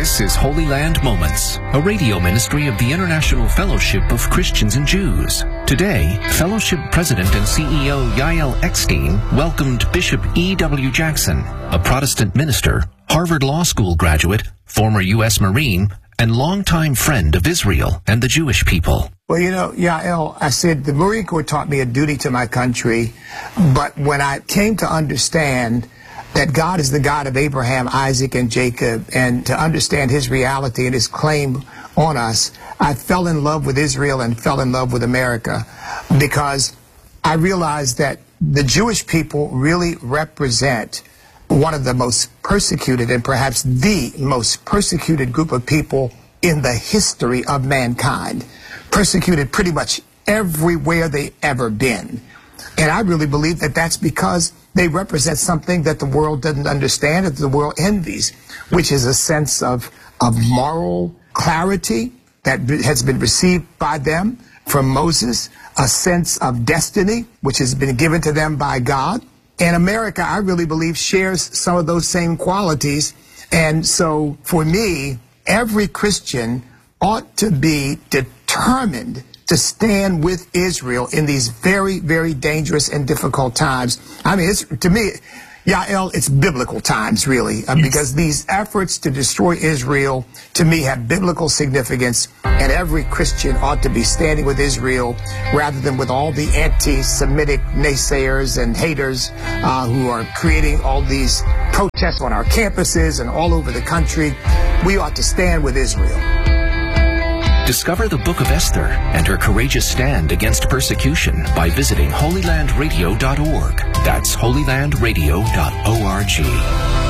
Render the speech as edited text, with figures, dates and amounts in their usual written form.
This is Holy Land Moments, a radio ministry of the International Fellowship of Christians and Jews. Today, Fellowship President and CEO Yael Eckstein welcomed Bishop E.W. Jackson, a Protestant minister, Harvard Law School graduate, former U.S. Marine, and longtime friend of Israel and the Jewish people. Well, you know, Yael, I said the Marine Corps taught me a duty to my country, but when I came to understand that God is the God of Abraham, Isaac, and Jacob, and to understand his reality and his claim on us, I fell in love with Israel and fell in love with America, because I realized that the Jewish people really represent one of the most persecuted and perhaps the most persecuted group of people in the history of mankind. Persecuted pretty much everywhere they ever been. And I really believe that that's because they represent something that the world doesn't understand, that the world envies, which is a sense of moral clarity that has been received by them from Moses, a sense of destiny, which has been given to them by God. And America, I really believe, shares some of those same qualities. And so for me, every Christian ought to be determined to stand with Israel in these very, very dangerous and difficult times. I mean, to me, Yael, it's biblical times, really, because these efforts to destroy Israel, to me, have biblical significance, and every Christian ought to be standing with Israel rather than with all the anti-Semitic naysayers and haters who are creating all these protests on our campuses and all over the country. We ought to stand with Israel. Discover the Book of Esther and her courageous stand against persecution by visiting holylandradio.org. That's holylandradio.org.